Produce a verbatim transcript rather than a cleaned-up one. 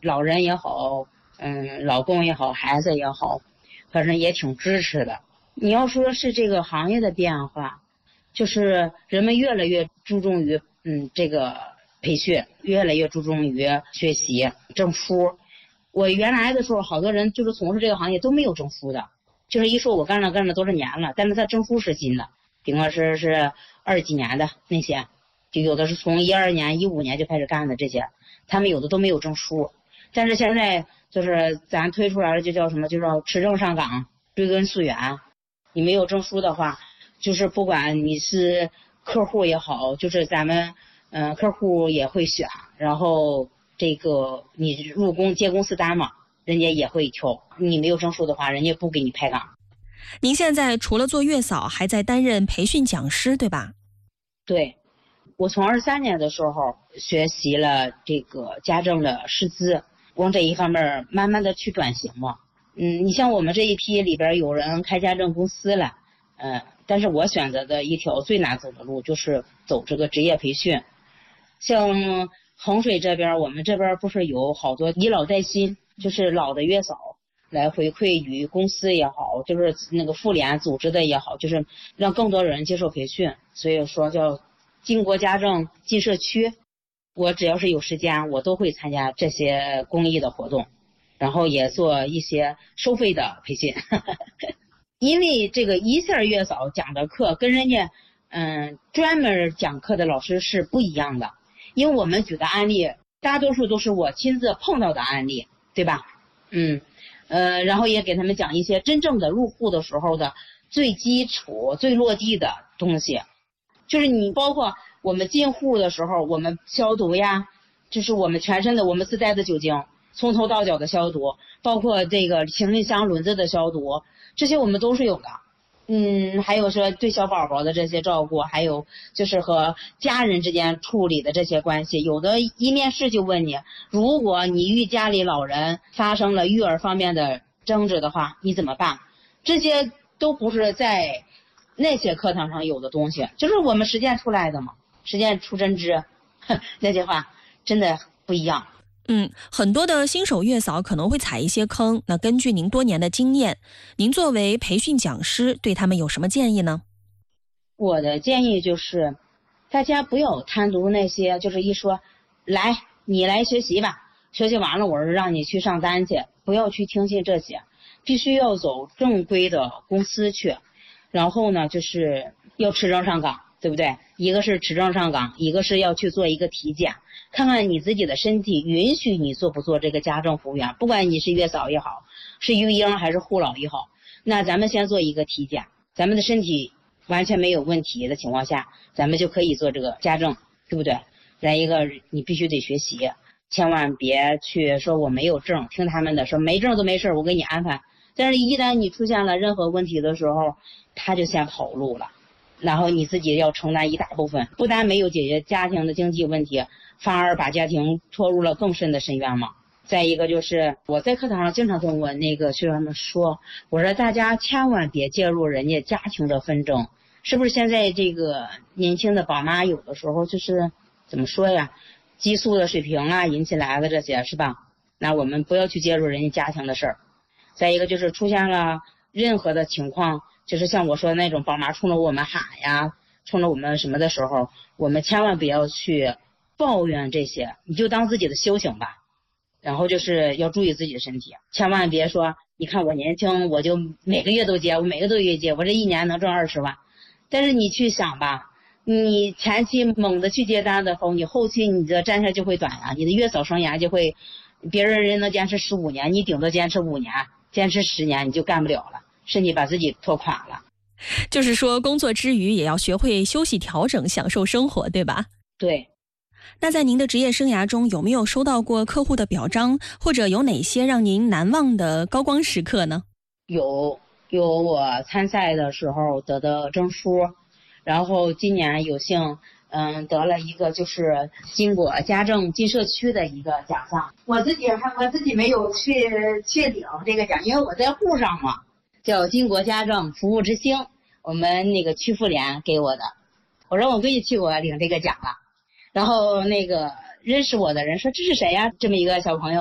老人也好，嗯，老公也好，孩子也好，反正也挺支持的。你要说是这个行业的变化，就是人们越来越注重于嗯这个培训，越来越注重于学习证书。我原来的时候，好多人就是从事这个行业都没有证书的，就是一说我干了干了多少年了，但是他证书是新的，顶多是是二几年的那些，就有的是从一二年、一五年就开始干的这些，他们有的都没有证书。但是现在就是咱推出来的就叫什么，就叫持证上岗，追根溯源。你没有证书的话，就是不管你是客户也好，就是咱们嗯、呃、客户也会选，然后这个你入公接公司单嘛，人家也会挑。你没有证书的话，人家不给你排岗。 您现在除了做月嫂，还在担任培训讲师，对吧？ 对，我从二三年的时候学习了这个家政的师资，往这一方面慢慢的去转型嘛。嗯，你像我们这一批里边有人开家政公司了，嗯，但是我选择的一条最难走的路就是走这个职业培训。像衡水这边，我们这边不是有好多以老带新，就是老的月嫂来回馈于公司也好，就是那个妇联组织的也好，就是让更多人接受培训。所以说叫经国家政进社区，我只要是有时间，我都会参加这些公益的活动，然后也做一些收费的培训。因为这个一线月嫂讲的课跟人家嗯专门讲课的老师是不一样的，因为我们举的案例大多数都是我亲自碰到的案例，对吧？嗯呃，然后也给他们讲一些真正的入户的时候的最基础最落地的东西，就是你包括我们进户的时候，我们消毒呀，就是我们全身的我们自带的酒精，从头到脚的消毒，包括这个行李箱轮子的消毒，这些我们都是有的。嗯，还有说对小宝宝的这些照顾，还有就是和家人之间处理的这些关系，有的一面试就问你，如果你与家里老人发生了育儿方面的争执的话，你怎么办？这些都不是在那些课堂上有的东西，就是我们实践出来的嘛，实践出真知，那些话真的不一样。 嗯，很多的新手月嫂可能会踩一些坑，那根据您多年的经验，您作为培训讲师对他们有什么建议呢？ 我的建议就是大家不要贪图那些，就是一说来你来学习吧，学习完了我是让你去上单去，不要去听信这些，必须要走正规的公司去，然后呢就是要持证上岗，对不对？一个是持证上岗，一个是要去做一个体检，看看你自己的身体允许你做不做这个家政服务员，不管你是月嫂也好，是育婴还是护老也好，那咱们先做一个体检，咱们的身体完全没有问题的情况下，咱们就可以做这个家政，对不对？再一个你必须得学习，千万别去说我没有证，听他们的说没证都没事我给你安排，但是一旦你出现了任何问题的时候，他就先跑路了，然后你自己要承担一大部分，不但没有解决家庭的经济问题，反而把家庭拖入了更深的深渊嘛。再一个就是我在课堂上经常跟我那个学员们说，我说大家千万别介入人家家庭的纷争，是不是现在这个年轻的宝妈有的时候就是怎么说呀，激素的水平啊引起来的这些是吧？那我们不要去介入人家家庭的事儿。再一个就是出现了任何的情况，就是像我说的那种宝妈冲着我们喊呀，冲着我们什么的时候，我们千万不要去抱怨这些，你就当自己的修行吧。然后就是要注意自己的身体，千万别说你看我年轻我就每个月都接，我每个都月接，我这一年能挣二十万。但是你去想吧，你前期猛的去接单的时候，你后期你的战线就会短啊，你的月嫂生涯就会，别人人能坚持十五年，你顶多坚持五年，坚持十年你就干不了了，身体把自己拖垮了。 就是说工作之余也要学会休息调整，享受生活，对吧？ 对。 那在您的职业生涯中，有没有收到过客户的表彰，或者有哪些让您难忘的高光时刻呢？ 有，有我参赛的时候得的证书，然后今年有幸嗯得了一个就是经国家政进社区的一个奖项。我自己还我自己没有去去领这个奖，因为我在户上嘛，叫经国家政服务之星，我们那个区妇联给我的。我让我闺女去我领这个奖了。然后那个认识我的人说这是谁呀？这么一个小朋友。